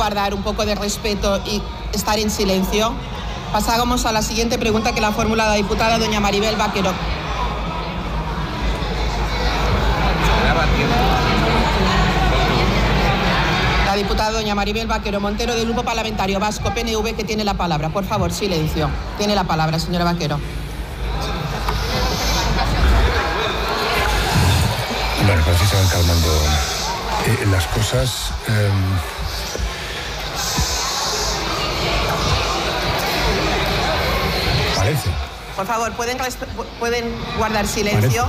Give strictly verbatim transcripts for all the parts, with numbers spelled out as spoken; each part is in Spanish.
guardar un poco de respeto y estar en silencio. Pasamos a la siguiente pregunta, que la formula la diputada doña Maribel Vaquero. La diputada doña Maribel Vaquero Montero, del Grupo Parlamentario Vasco P N V, que tiene la palabra. Por favor, silencio. Tiene la palabra, señora Vaquero. Bueno, pues así se van calmando eh, las cosas. Eh, parece. Por favor, ¿pueden, pueden guardar silencio?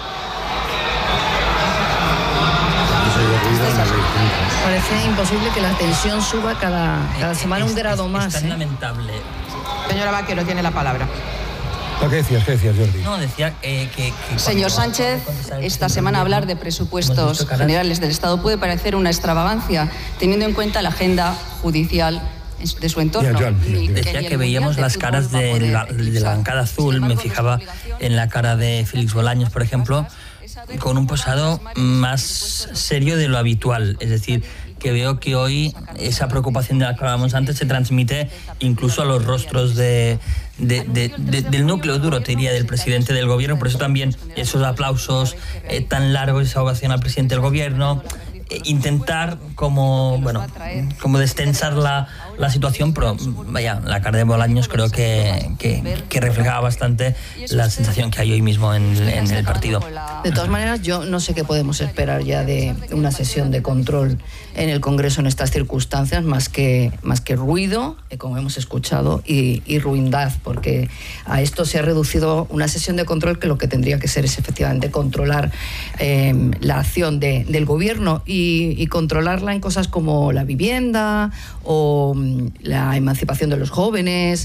Parece. Parece imposible que la tensión suba cada, cada semana un grado es, más. Es tan ¿eh? lamentable. Señora Vaquero, tiene la palabra. ¿Qué decías, qué decías, Jordi? No, decía eh, que, que... Señor Sánchez, esta semana hablar de presupuestos generales del Estado puede parecer una extravagancia, teniendo en cuenta la agenda judicial de su entorno. Yeah, John, y decía que veíamos las caras de la, de la bancada azul, me fijaba en la cara de Félix Bolaños, por ejemplo, con un pasado más serio de lo habitual, es decir, que veo que hoy esa preocupación de la que hablábamos antes se transmite incluso a los rostros de, de, de, de, del núcleo duro, te diría, del presidente del gobierno. Por eso también esos aplausos eh, tan largos, esa ovación al presidente del gobierno, eh, intentar como, bueno, como destensar la, la situación, pero vaya, la cara de Bolaños creo que, que, que reflejaba bastante la sensación que hay hoy mismo en, en el partido. De todas maneras, yo no sé qué podemos esperar ya de una sesión de control en el Congreso en estas circunstancias, más que, más que ruido, eh, como hemos escuchado, y, y ruindad, porque a esto se ha reducido una sesión de control que lo que tendría que ser es efectivamente controlar eh, la acción de, del gobierno y, y controlarla en cosas como la vivienda o la emancipación de los jóvenes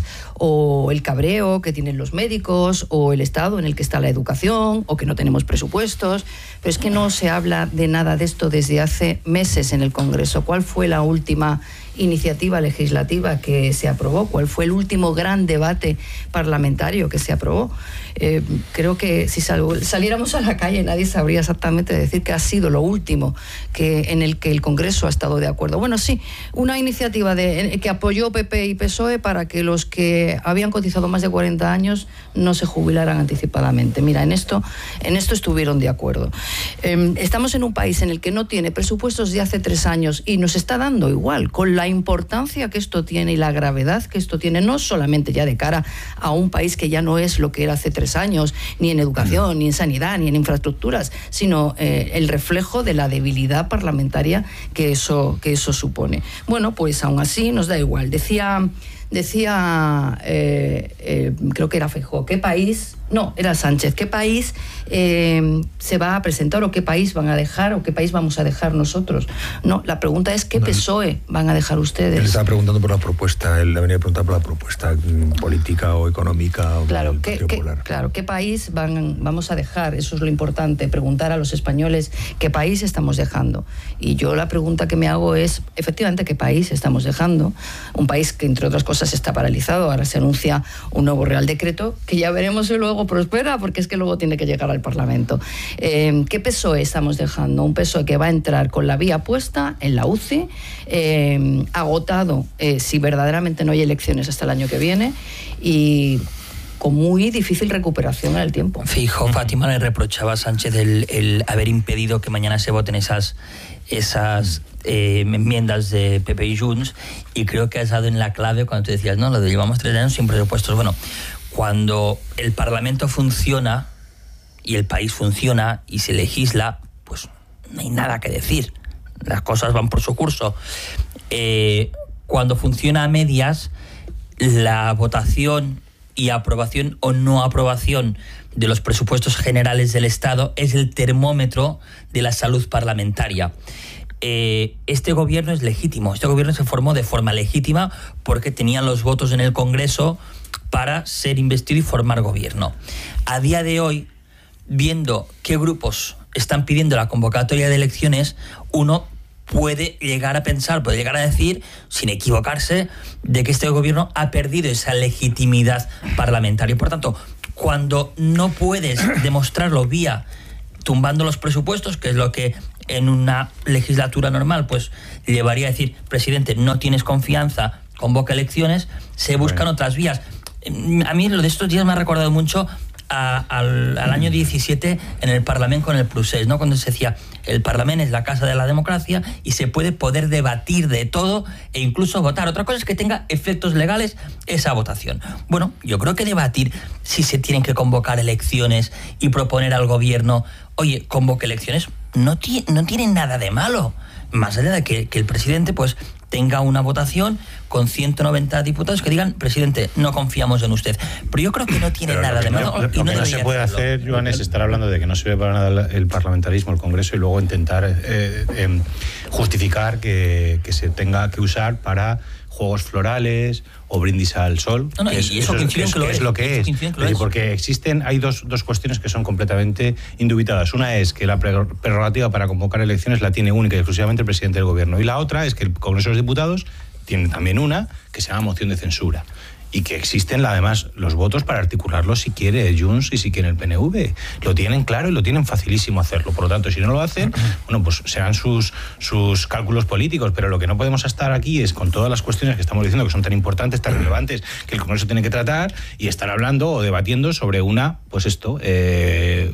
o el cabreo que tienen los médicos o el estado en el que está la educación o que no tenemos presupuestos. Pero es que no se habla de nada de esto desde hace meses en el Congreso. ¿Cuál fue la última iniciativa legislativa que se aprobó? ¿Cuál fue el último gran debate parlamentario que se aprobó? Eh, creo que si sal, saliéramos a la calle nadie sabría exactamente decir qué ha sido lo último que, en el que el Congreso ha estado de acuerdo. Bueno, sí, una iniciativa de, que apoyó P P y P S O E para que los que habían cotizado más de cuarenta años no se jubilaran anticipadamente. Mira, en esto, en esto estuvieron de acuerdo. Eh, estamos en un país en el que no tiene presupuestos de hace tres años y nos está dando igual, con la importancia que esto tiene y la gravedad que esto tiene, no solamente ya de cara a un país que ya no es lo que era hace tres años, ni en educación, ni en sanidad, ni en infraestructuras, sino eh, el reflejo de la debilidad parlamentaria que eso, que eso supone. Bueno, pues aún así nos da igual. Decía... Decía, eh, eh, creo que era Feijóo, ¿qué país? No, era Sánchez. ¿Qué país eh, se va a presentar o qué país van a dejar o qué país vamos a dejar nosotros? No, la pregunta es ¿qué P S O E van a dejar ustedes? Él estaba preguntando por la propuesta, él le venía a preguntar por la propuesta política o económica o claro, del ¿qué, Partido qué, Popular. Claro, ¿qué país van, vamos a dejar? Eso es lo importante, preguntar a los españoles qué país estamos dejando. Y yo la pregunta que me hago es, efectivamente, ¿qué país estamos dejando? Un país que, entre otras cosas, está paralizado. Ahora se anuncia un nuevo Real Decreto que ya veremos si luego prospera, porque es que luego tiene que llegar al Parlamento. Eh, ¿Qué P S O E estamos dejando? Un P S O E que va a entrar con la vía puesta en la U C I, eh, agotado eh, si verdaderamente no hay elecciones hasta el año que viene y con muy difícil recuperación en el tiempo. Fijo, Fátima le reprochaba a Sánchez el, el haber impedido que mañana se voten esas esas eh, enmiendas de P P y Junts, y creo que has dado en la clave cuando te decías, no, lo de llevamos tres años sin presupuestos. Bueno, cuando el Parlamento funciona y el país funciona y se legisla, pues no hay nada que decir. Las cosas van por su curso. Eh, cuando funciona a medias, la votación y aprobación o no aprobación de los presupuestos generales del Estado es el termómetro de la salud parlamentaria. Eh, este gobierno es legítimo, este gobierno se formó de forma legítima porque tenían los votos en el Congreso para ser investido y formar gobierno. A día de hoy, viendo qué grupos están pidiendo la convocatoria de elecciones, uno puede llegar a pensar, puede llegar a decir, sin equivocarse, de que este gobierno ha perdido esa legitimidad parlamentaria. Por tanto, cuando no puedes demostrarlo vía tumbando los presupuestos, que es lo que en una legislatura normal, pues llevaría a decir, presidente, no tienes confianza, convoca elecciones, se buscan otras vías. A mí lo de estos días me ha recordado mucho a, al, al año diecisiete en el Parlamento con el procés, ¿no? Cuando se decía, el Parlamento es la casa de la democracia y se puede poder debatir de todo e incluso votar. Otra cosa es que tenga efectos legales esa votación. Bueno, yo creo que debatir si se tienen que convocar elecciones y proponer al gobierno, oye, convoque elecciones, no, no tiene nada de malo. Más allá de que, que el presidente pues tenga una votación con ciento noventa diputados que digan, presidente, no confiamos en usted. Pero yo creo que no tiene Pero nada de malo. Lo, lo, y no, lo que no se puede hacerlo. hacer, Joan, es estar hablando de que no sirve para nada el parlamentarismo, el Congreso, y luego intentar eh, eh, justificar que, que se tenga que usar para juegos florales o brindis al sol, no, no, que, es, y eso eso, que, es, que, que es lo que es. Que es decir, porque existen, hay dos, dos cuestiones que son completamente indubitadas. Una es que la prerrogativa para convocar elecciones la tiene única y exclusivamente el presidente del gobierno. Y la otra es que el Congreso de los Diputados tiene también una que se llama moción de censura. Y que existen además los votos para articularlo si quiere Junts y si quiere el P N V. Lo tienen claro y lo tienen facilísimo hacerlo. Por lo tanto, si no lo hacen, bueno, pues serán sus, sus cálculos políticos. Pero lo que no podemos estar aquí es con todas las cuestiones que estamos diciendo que son tan importantes, tan relevantes, que el Congreso tiene que tratar, y estar hablando o debatiendo sobre una, pues esto, eh,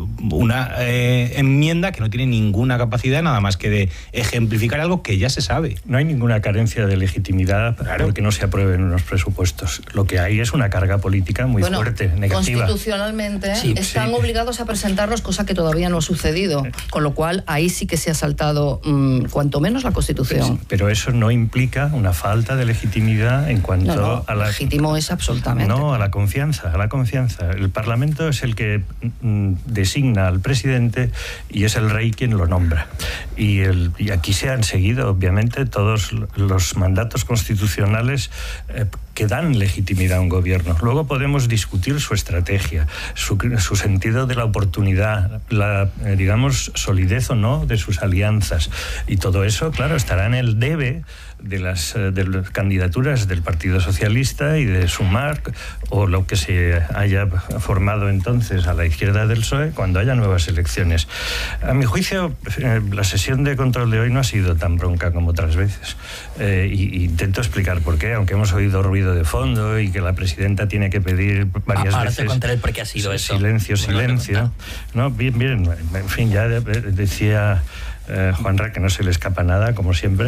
una eh, enmienda que no tiene ninguna capacidad nada más que de ejemplificar algo que ya se sabe. No hay ninguna carencia de legitimidad claro. porque no se aprueben unos presupuestos. Lo que hay es una carga política muy bueno, fuerte, negativa. Constitucionalmente sí, están sí. obligados a presentarlos, cosa que todavía no ha sucedido, con lo cual ahí sí que se ha saltado mmm, cuanto menos la Constitución. Pero, pero eso no implica una falta de legitimidad en cuanto no, no, a la... legítimo es absolutamente. No, a la confianza, a la confianza. El Parlamento es el que mm, designa al presidente y es el rey quien lo nombra. Y, el, y aquí se han seguido, obviamente, todos los mandatos constitucionales eh, que dan legitimidad a un gobierno. Luego podemos discutir su estrategia, su, su sentido de la oportunidad, la, eh, digamos, solidez o no de sus alianzas. Y todo eso, claro, estará en el debe de las, de las candidaturas del Partido Socialista y de Sumar, o lo que se haya formado entonces a la izquierda del P S O E cuando haya nuevas elecciones. A mi juicio, eh, la sesión de control de hoy no ha sido tan bronca como otras veces. Eh, y, y intento explicar por qué, aunque hemos oído ruido de fondo y que la presidenta tiene que pedir varias Ahora veces... te contaré por qué ha sido eso. Silencio, silencio. No, bien, bien. En fin, ya decía... Eh, Juanra, que no se le escapa nada, como siempre,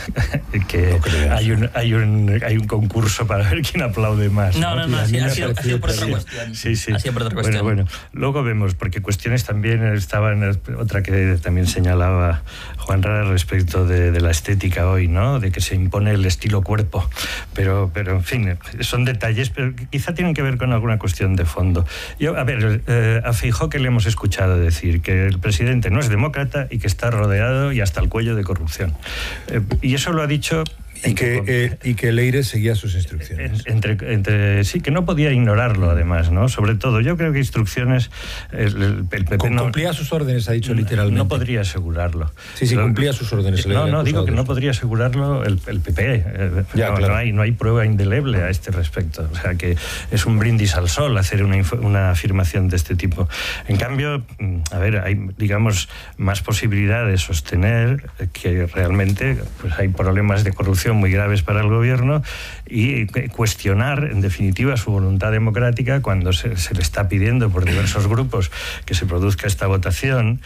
que no hay, un, hay, un, hay un concurso para ver quién aplaude más. No, no, no, no sí, ha, sido, ha sido por otra cuestión. Sí, sí. Ha sido por otra cuestión. Bueno, bueno, luego vemos, porque cuestiones también estaban, otra que también señalaba Juanra respecto de, de la estética hoy, ¿no? De que se impone el estilo cuerpo. Pero, pero en fin, son detalles, pero quizá tienen que ver con alguna cuestión de fondo. Yo, a ver, eh, a Feijóo que le hemos escuchado decir que el presidente no es demócrata y que está rodeado y hasta el cuello de corrupción. Eh, y eso lo ha dicho... Y que, eh, y que Leire seguía sus instrucciones. Entre, entre, sí, que no podía ignorarlo, además, ¿no? Sobre todo, yo creo que instrucciones... El, el P P cumplía no, sus órdenes, ha dicho literalmente. No podría asegurarlo. Sí, sí, cumplía sus órdenes. No, no, digo que no podría asegurarlo el, el P P. Eh, ya, no, claro. no, hay, no hay prueba indeleble a este respecto. O sea, que es un brindis al sol hacer una, una afirmación de este tipo. En cambio, a ver, hay, digamos, más posibilidad de sostener que realmente pues, hay problemas de corrupción muy graves para el gobierno y cuestionar, en definitiva, su voluntad democrática cuando se, se le está pidiendo por diversos grupos que se produzca esta votación,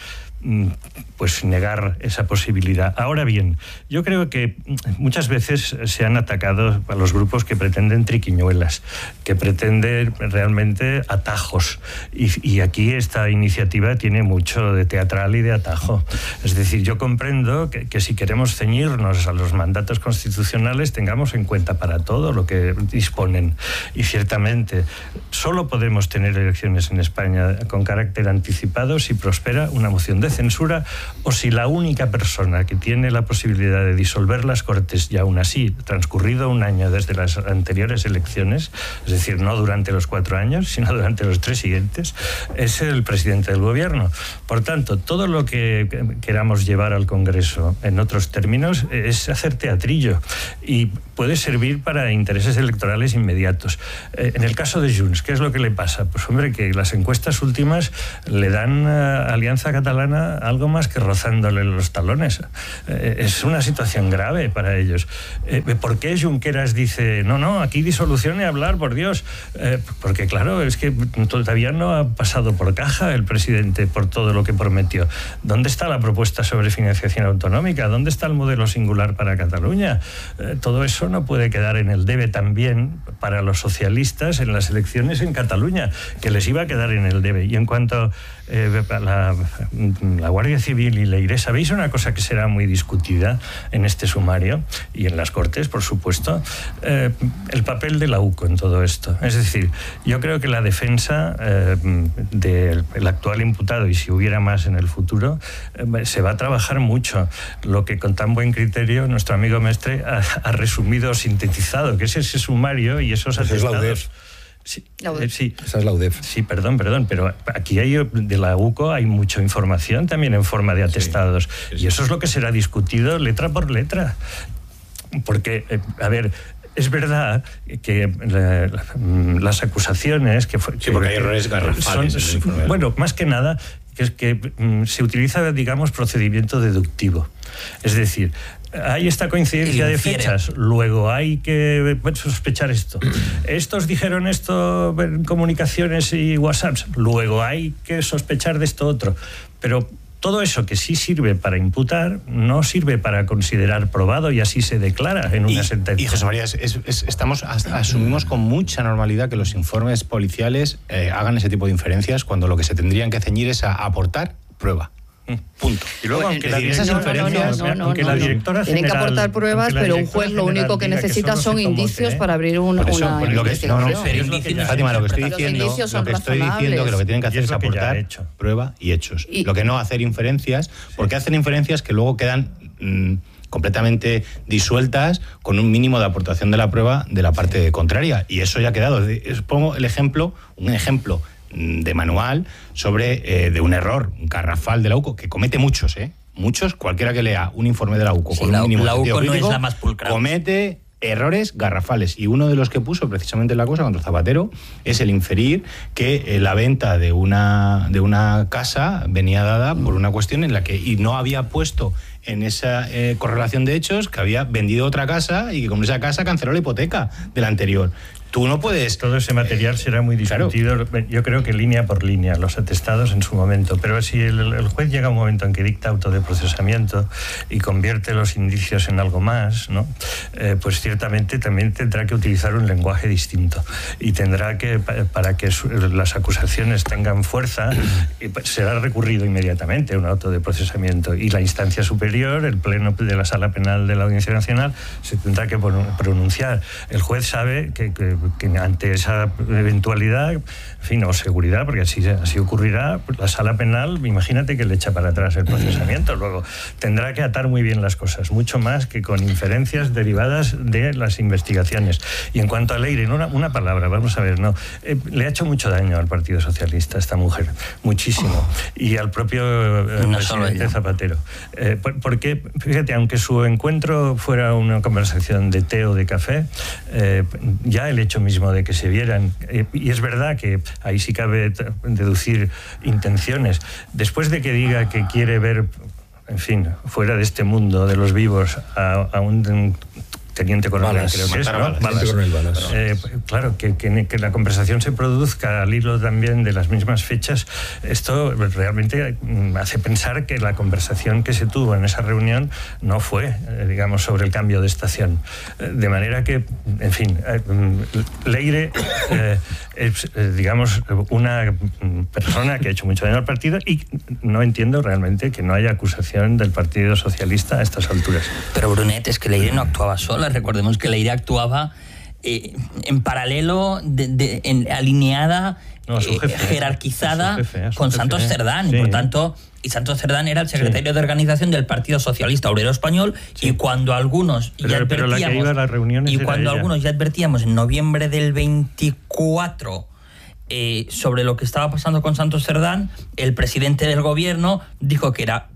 pues negar esa posibilidad. Ahora bien, yo creo que muchas veces se han atacado a los grupos que pretenden triquiñuelas, que pretenden realmente atajos, y, y aquí esta iniciativa tiene mucho de teatral y de atajo. Es decir, yo comprendo que, que si queremos ceñirnos a los mandatos constitucionales tengamos en cuenta para todo lo que disponen, y ciertamente solo podemos tener elecciones en España con carácter anticipado si prospera una moción de censura o si la única persona que tiene la posibilidad de disolver las Cortes, y aún así transcurrido un año desde las anteriores elecciones, es decir, no durante los cuatro años, sino durante los tres siguientes, es el presidente del gobierno. Por tanto, todo lo que queramos llevar al Congreso en otros términos es hacer teatrillo y puede servir para intereses electorales inmediatos. Eh, en el caso de Junts, ¿qué es lo que le pasa? Pues hombre, que las encuestas últimas le dan a Alianza Catalana está algo más que rozándole los talones. Eh, es una situación grave para ellos. Eh, ¿Por qué Junqueras dice, no, no, aquí disolución y hablar, por Dios? Eh, porque claro, es que todavía no ha pasado por caja el presidente por todo lo que prometió. ¿Dónde está la propuesta sobre financiación autonómica? ¿Dónde está el modelo singular para Cataluña? Eh, todo eso no puede quedar en el debe también para los socialistas en las elecciones en Cataluña, que les iba a quedar en el debe. Y en cuanto eh, a la, la Guardia Civil y Leire, ¿sabéis una cosa que será muy discutida en este sumario y en las Cortes, por supuesto? Eh, el papel de la U C O en todo esto. Es decir, yo creo que la defensa eh, del actual imputado, y si hubiera más en el futuro, eh, se va a trabajar mucho. Lo que con tan buen criterio nuestro amigo Mestre ha, ha resumido, sintetizado, que es ese sumario y esos atestados. Sí, eh, sí. Esa es la U D E F. Sí, perdón, perdón, pero aquí hay, de la U C O hay mucha información también en forma de atestados. Sí, sí. Y eso es lo que será discutido letra por letra. Porque, eh, a ver, es verdad que la, la, las acusaciones... que, sí, porque hay errores garrafales son, en el informe. Bueno, más que nada, que es que mm, se utiliza, digamos, procedimiento deductivo. Es decir, hay esta coincidencia de fechas, luego hay que sospechar esto. Estos dijeron esto en comunicaciones y WhatsApps, luego hay que sospechar de esto otro. Pero todo eso que sí sirve para imputar, no sirve para considerar probado, y así se declara en una y, sentencia. Y José María, es, es, estamos, asumimos con mucha normalidad que los informes policiales eh, hagan ese tipo de inferencias, cuando lo que se tendrían que ceñir es a aportar prueba. Punto. Y luego, bueno, aunque la, esas no, inferencias, no, no, no, aunque no, la directora no. Tienen general, que aportar pruebas, pero un juez lo único que necesita que son indicios ¿eh? para abrir un, eso, una lo que, investigación. No, no, pero lo que, Fátima, lo que estoy diciendo, lo que estoy diciendo que lo que tienen que hacer es, es aportar prueba y hechos. Y, lo que no hacer inferencias, porque hacen inferencias que luego quedan mmm, completamente disueltas con un mínimo de aportación de la prueba de la parte contraria. Y eso ya ha quedado. Pongo el ejemplo, un ejemplo de manual sobre eh, de un error garrafal de la U C O, que comete muchos, ¿eh? Muchos, cualquiera que lea un informe de la U C O sí, con la, un mínimo la sentido U C O crítico, no es la más pulcral. Comete errores garrafales. Y uno de los que puso precisamente la cosa contra Zapatero es el inferir que eh, la venta de una, de una casa venía dada por una cuestión en la que y no había puesto en esa eh, correlación de hechos que había vendido otra casa y que con esa casa canceló la hipoteca de la anterior. Tú no puedes... Todo ese material eh, será muy discutido, claro. Yo creo que línea por línea, los atestados en su momento. Pero si el, el juez llega a un momento en que dicta auto de procesamiento y convierte los indicios en algo más, ¿no? Eh, pues ciertamente también tendrá que utilizar un lenguaje distinto. Y tendrá que, para que su, las acusaciones tengan fuerza, será recurrido inmediatamente a un auto de procesamiento. Y la instancia superior, el pleno de la Sala Penal de la Audiencia Nacional, se tendrá que pronunciar. El juez sabe que... que que ante esa eventualidad, en fin, o seguridad, porque así, así ocurrirá, la Sala Penal, imagínate que le echa para atrás el procesamiento. Luego tendrá que atar muy bien las cosas, mucho más que con inferencias derivadas de las investigaciones. Y en cuanto a Leire, una, una palabra, vamos a ver, no, eh, le ha hecho mucho daño al Partido Socialista esta mujer, muchísimo, y al propio eh, no presidente Zapatero. Eh, porque, fíjate, aunque su encuentro fuera una conversación de té o de café, eh, ya el hecho mismo de que se vieran, eh, y es verdad que ahí sí cabe deducir intenciones, después de que diga que quiere ver, en fin, fuera de este mundo de los vivos a, a un teniente coronel, Balas, creo que es, ¿no? Balas. Balas. Coronel Balas. Eh, claro, que, que, que la conversación se produzca al hilo también de las mismas fechas, esto realmente hace pensar que la conversación que se tuvo en esa reunión no fue, eh, digamos, sobre el cambio de estación. Eh, de manera que, en fin, eh, Leire eh, es, eh, digamos, una persona que ha hecho mucho daño al partido, y no entiendo realmente que no haya acusación del Partido Socialista a estas alturas. Pero Brunet, es que Leire no actuaba sola. Recordemos que Leire actuaba eh, en paralelo, de, de, en, alineada, no, eh, jefe, jerarquizada jefe, con jefe, Santos Cerdán. Sí. Y por tanto, y Santos Cerdán era el secretario sí. de organización del Partido Socialista Obrero Español. Sí. Y cuando algunos pero, ya advertíamos, pero la que iba a las reuniones y cuando algunos ya advertíamos en noviembre del veinticuatro eh, sobre lo que estaba pasando con Santos Cerdán, el presidente del gobierno dijo que era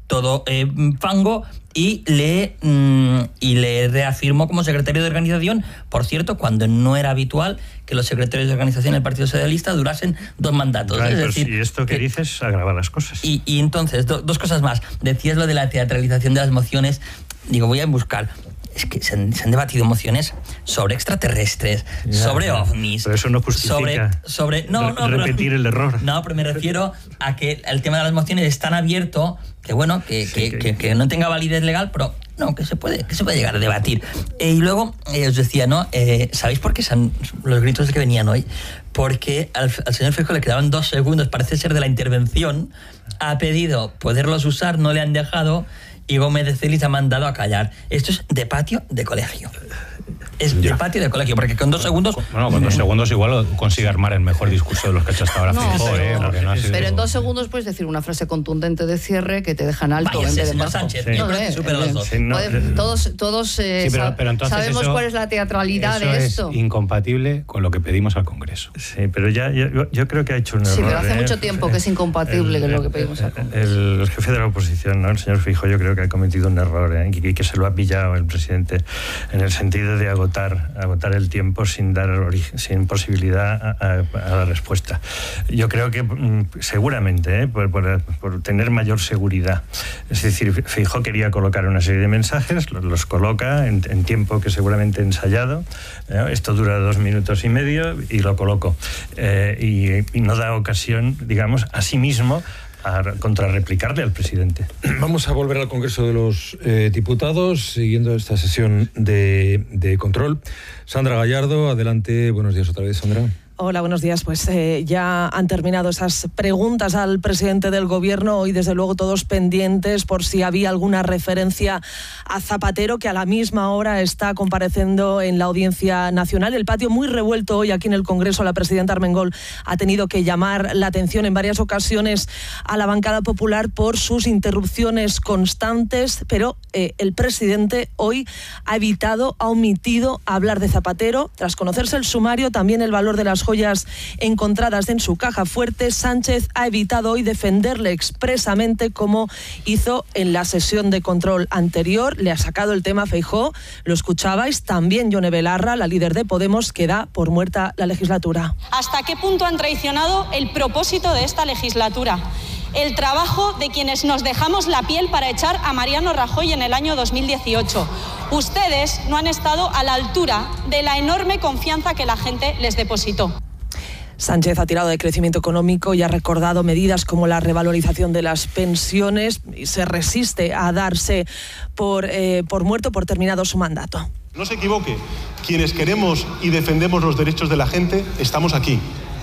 todo eh, fango, y le, mm, y le reafirmó como secretario de organización, por cierto, cuando no era habitual que los secretarios de organización del Partido Socialista durasen dos mandatos. Claro, es pero decir, si esto que, que dices agrava las cosas. Y, y entonces, do, dos cosas más. Decías lo de la teatralización de las mociones. Digo, voy a buscar... Es que se han, se han debatido mociones sobre extraterrestres, ya, sobre ovnis. Pero eso no justifica sobre, sobre, no, no, repetir pero, el error. No, pero me refiero a que el tema de las mociones es tan abierto que, bueno, que, sí, que, que, que, que no tenga validez legal, pero no, que se puede, que se puede llegar a debatir. Eh, y luego, eh, os decía, ¿no? Eh, ¿Sabéis por qué son los gritos que venían hoy? Porque al, al señor Feijóo le quedaban dos segundos, parece ser, de la intervención. Ha pedido poderlos usar, no le han dejado... Y Gómez de Celis ha mandado a callar. Esto es de patio de colegio. Es ya. de patio de colegio, porque con dos segundos... Bueno, con dos segundos igual consigue armar el mejor discurso de los que ha hecho hasta ahora. No, Feijóo, pero, ¿eh? Porque no ha sido... pero en dos segundos puedes decir una frase contundente de cierre que te dejan alto. Váyase, en vez de señor Sánchez. Sí. No, eh, supera los dos. Sí, no, Pueden, todos todos eh, sí, pero, pero sabemos eso, cuál es la teatralidad eso de esto. Es incompatible con lo que pedimos al Congreso. Sí, pero ya yo, yo creo que ha hecho un error. Sí, pero hace ¿eh? mucho tiempo que es incompatible con lo que pedimos al Congreso. El, el jefe de la oposición, ¿no? El señor Feijóo, yo creo que ha cometido un error, ¿eh? y que, que se lo ha pillado el presidente en el sentido de agotar, agotar el tiempo sin dar origen, sin posibilidad a, a, a la respuesta. Yo creo que seguramente, ¿eh? por, por, por tener mayor seguridad. Es decir, Feijóo quería colocar una serie de mensajes, los, los coloca en, en tiempo que seguramente ensayado. ¿eh? Esto dura dos minutos y medio y lo coloco. Eh, y, y no da ocasión, digamos, a sí mismo a contrarreplicarle al presidente. Vamos a volver al Congreso de los eh, Diputados, siguiendo esta sesión de, de control. Sandra Gallardo, adelante. Buenos días otra vez, Sandra. Hola, buenos días. Pues eh, ya han terminado esas preguntas al presidente del Gobierno. Hoy, desde luego, todos pendientes por si había alguna referencia a Zapatero, que a la misma hora está compareciendo en la Audiencia Nacional. El patio muy revuelto hoy aquí en el Congreso. La presidenta Armengol ha tenido que llamar la atención en varias ocasiones a la bancada popular por sus interrupciones constantes, pero eh, el presidente hoy ha evitado, ha omitido hablar de Zapatero. Tras conocerse el sumario, también el valor de las joyas encontradas en su caja fuerte, Sánchez ha evitado hoy defenderle expresamente como hizo en la sesión de control anterior. Le ha sacado el tema a Feijóo, lo escuchabais, también Yone Belarra, la líder de Podemos, que da por muerta la legislatura. ¿Hasta qué punto han traicionado el propósito de esta legislatura? El trabajo de quienes nos dejamos la piel para echar a Mariano Rajoy en el año dos mil dieciocho. Ustedes no han estado a la altura de la enorme confianza que la gente les depositó. Sánchez ha tirado de crecimiento económico y ha recordado medidas como la revalorización de las pensiones y se resiste a darse por, eh, por muerto, por terminado su mandato. No se equivoque, quienes queremos y defendemos los derechos de la gente estamos aquí,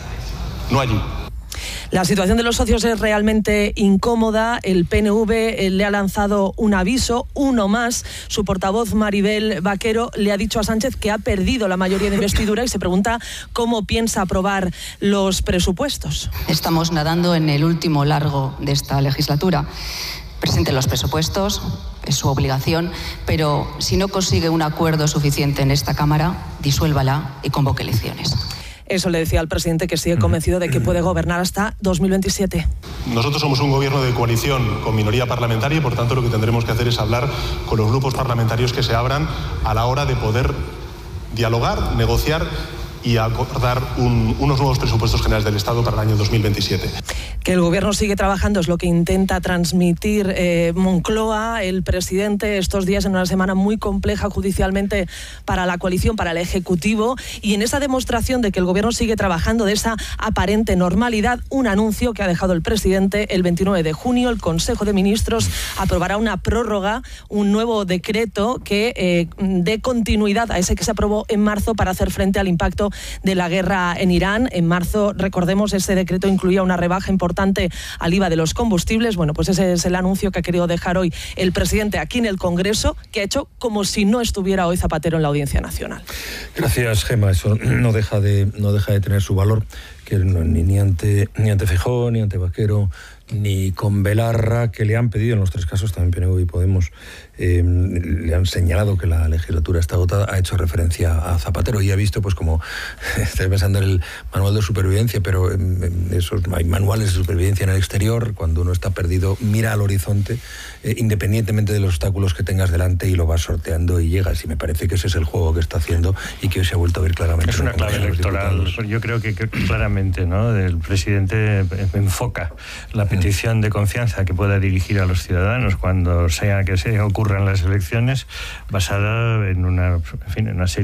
no allí. La situación de los socios es realmente incómoda. El P N V le ha lanzado un aviso, uno más. Su portavoz Maribel Vaquero le ha dicho a Sánchez que ha perdido la mayoría de investidura y se pregunta cómo piensa aprobar los presupuestos. Estamos nadando en el último largo de esta legislatura. Presente los presupuestos, es su obligación, pero si no consigue un acuerdo suficiente en esta Cámara, disuélvala y convoque elecciones. Eso le decía al presidente, que sigue convencido de que puede gobernar hasta dos mil veintisiete. Nosotros somos un gobierno de coalición con minoría parlamentaria y por tanto lo que tendremos que hacer es hablar con los grupos parlamentarios que se abran a la hora de poder dialogar, negociar y acordar un, unos nuevos presupuestos generales del Estado para el año dos mil veintisiete. Que el Gobierno sigue trabajando es lo que intenta transmitir eh, Moncloa, el presidente, estos días en una semana muy compleja judicialmente para la coalición, para el Ejecutivo, y en esa demostración de que el Gobierno sigue trabajando, de esa aparente normalidad, un anuncio que ha dejado el presidente: el veintinueve de junio el Consejo de Ministros aprobará una prórroga, un nuevo decreto que eh, dé continuidad a ese que se aprobó en marzo para hacer frente al impacto de la guerra en Irán. En marzo, recordemos, ese decreto incluía una rebaja importante al I V A de los combustibles. Bueno, pues ese es el anuncio que ha querido dejar hoy el presidente aquí en el Congreso, que ha hecho como si no estuviera hoy Zapatero en la Audiencia Nacional. Gracias, Gemma. Eso no deja de, no deja de tener su valor, que ni, ni ante ni ante Feijóo, ni ante Vaquero, ni con Belarra, que le han pedido en los tres casos, también P N V y Podemos, eh, le han señalado que la legislatura está agotada, ha hecho referencia a Zapatero y ha visto, pues como, estoy pensando en el manual de supervivencia, pero en, en esos, hay manuales de supervivencia en el exterior, cuando uno está perdido, mira al horizonte, eh, independientemente de los obstáculos que tengas delante, y lo vas sorteando y llegas, y me parece que ese es el juego que está haciendo y que hoy se ha vuelto a ver claramente. Es una clave electoral, yo creo que, que claramente, ¿no? El presidente enfoca la petición de confianza que pueda dirigir a los ciudadanos cuando sea que se ocurran las elecciones, basada en una, en fin, en una serie